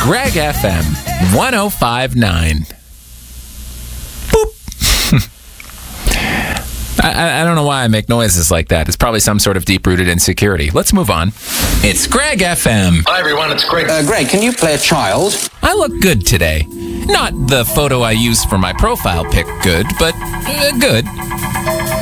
Greg FM 105.9. Boop. I don't know why I make noises like that. It's probably some sort of deep-rooted insecurity. Let's move on. It's Greg FM. Hi, everyone. It's Greg. Greg, can you play a child? I look good today. Not the photo I used for my profile pic good, but good.